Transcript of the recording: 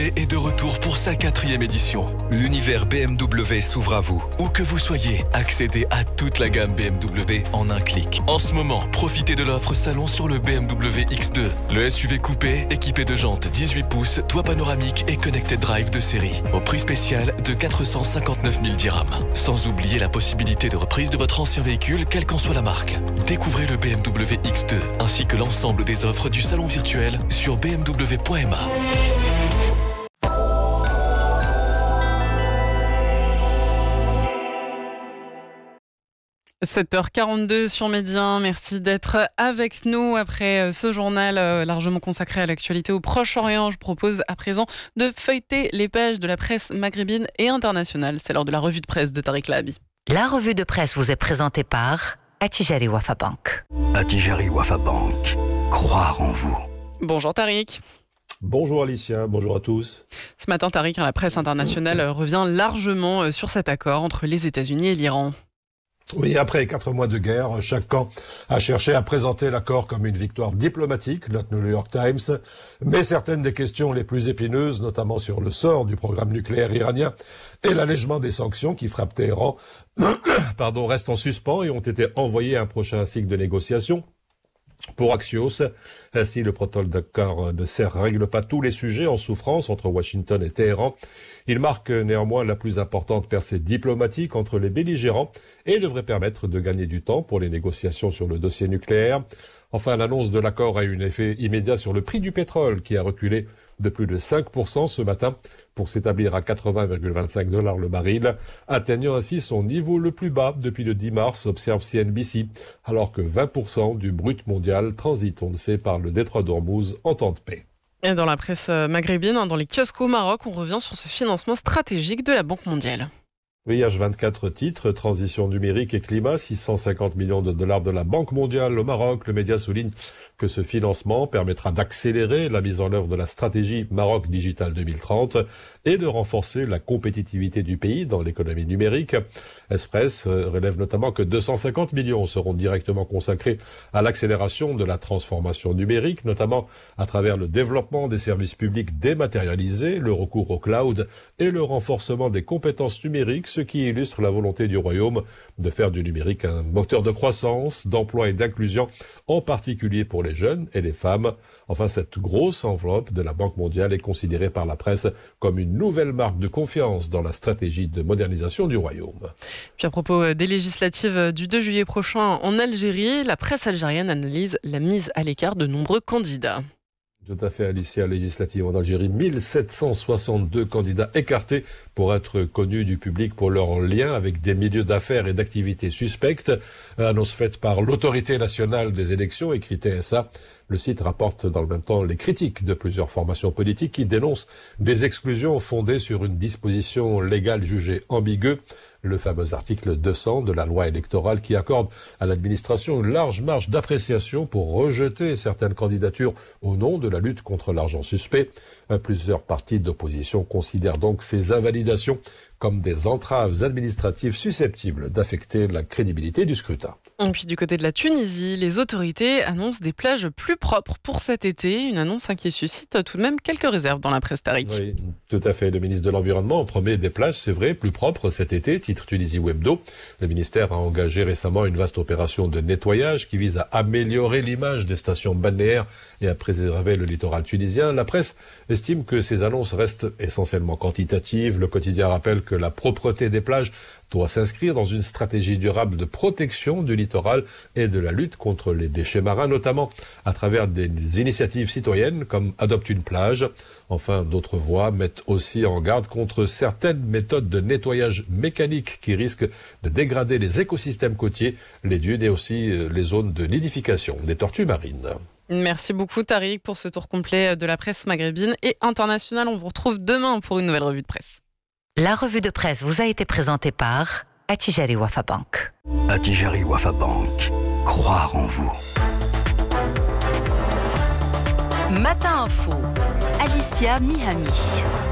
BMW est de retour pour sa 4e édition. L'univers BMW s'ouvre à vous. Où que vous soyez, accédez à toute la gamme BMW en un clic. En ce moment, profitez de l'offre salon sur le BMW X2. Le SUV coupé, équipé de jantes 18 pouces, toit panoramique et connected drive de série. Au prix spécial de 459 000 dirhams. Sans oublier la possibilité de reprise de votre ancien véhicule, quelle qu'en soit la marque. Découvrez le BMW X2 ainsi que l'ensemble des offres du salon virtuel sur bmw.ma. 7h42 sur Média. Merci d'être avec nous après ce journal largement consacré à l'actualité au Proche-Orient. Je propose à présent de feuilleter les pages de la presse maghrébine et internationale. C'est l'heure de la revue de presse de Tariq Lahabi. La revue de presse vous est présentée par Attijari Wafa Bank. Attijari Wafa Bank. Croire en vous. Bonjour Tariq. Bonjour Alicia, bonjour à tous. Ce matin, Tariq, la presse internationale revient largement sur cet accord entre les États-Unis et l'Iran. Oui, après 4 mois de guerre, chaque camp a cherché à présenter l'accord comme une victoire diplomatique, note le New York Times. Mais certaines des questions les plus épineuses, notamment sur le sort du programme nucléaire iranien et l'allègement des sanctions qui frappent Téhéran, restent en suspens et ont été envoyées à un prochain cycle de négociations. Pour Axios, si le protocole d'accord ne règle pas tous les sujets en souffrance entre Washington et Téhéran, il marque néanmoins la plus importante percée diplomatique entre les belligérants et devrait permettre de gagner du temps pour les négociations sur le dossier nucléaire. Enfin, l'annonce de l'accord a eu un effet immédiat sur le prix du pétrole qui a reculé de plus de 5% ce matin pour s'établir à 80,25 $ le baril, atteignant ainsi son niveau le plus bas depuis le 10 mars, observe CNBC, alors que 20% du brut mondial transite, on le sait, par le détroit d'Ormuz en temps de paix. Et dans la presse maghrébine, dans les kiosques au Maroc, on revient sur ce financement stratégique de la Banque mondiale. H24 titres, transition numérique et climat, 650 millions de dollars de la Banque mondiale au Maroc. Le média souligne que ce financement permettra d'accélérer la mise en œuvre de la stratégie Maroc Digital 2030 et de renforcer la compétitivité du pays dans l'économie numérique. Express relève notamment que 250 millions seront directement consacrés à l'accélération de la transformation numérique, notamment à travers le développement des services publics dématérialisés, le recours au cloud et le renforcement des compétences numériques, ce qui illustre la volonté du Royaume de faire du numérique un moteur de croissance, d'emploi et d'inclusion, en particulier pour les jeunes et les femmes. Enfin, cette grosse enveloppe de la Banque mondiale est considérée par la presse comme une nouvelle marque de confiance dans la stratégie de modernisation du Royaume. Puis à propos des législatives du 2 juillet prochain en Algérie, la presse algérienne analyse la mise à l'écart de nombreux candidats. Tout à fait, Alicia, législative en Algérie, 1762 candidats écartés pour être connus du public pour leur lien avec des milieux d'affaires et d'activités suspectes. Annonce faite par l'autorité nationale des élections, écrit TSA. Le site rapporte dans le même temps les critiques de plusieurs formations politiques qui dénoncent des exclusions fondées sur une disposition légale jugée ambiguë. Le fameux article 200 de la loi électorale qui accorde à l'administration une large marge d'appréciation pour rejeter certaines candidatures au nom de la lutte contre l'argent suspect. Plusieurs partis d'opposition considèrent donc ces invalidations comme des entraves administratives susceptibles d'affecter la crédibilité du scrutin. Et puis du côté de la Tunisie, les autorités annoncent des plages plus propres pour cet été. Une annonce qui suscite tout de même quelques réserves dans la presse Tariq. Oui, tout à fait. Le ministre de l'Environnement promet des plages, c'est vrai, plus propres cet été, titre Tunisie Webdo. Le ministère a engagé récemment une vaste opération de nettoyage qui vise à améliorer l'image des stations balnéaires et à préserver le littoral tunisien. La presse estime que ces annonces restent essentiellement quantitatives. Le quotidien rappelle que la propreté des plages doit s'inscrire dans une stratégie durable de protection du littoral et de la lutte contre les déchets marins, notamment à travers des initiatives citoyennes comme Adopte une plage. Enfin, d'autres voix mettent aussi en garde contre certaines méthodes de nettoyage mécanique qui risquent de dégrader les écosystèmes côtiers, les dunes et aussi les zones de nidification des tortues marines. Merci beaucoup Tariq pour ce tour complet de la presse maghrébine et internationale. On vous retrouve demain pour une nouvelle revue de presse. La revue de presse vous a été présentée par Attijari Wafa Bank. Attijari Wafa Bank. Croire en vous. Matin Info. Alicia Mihami.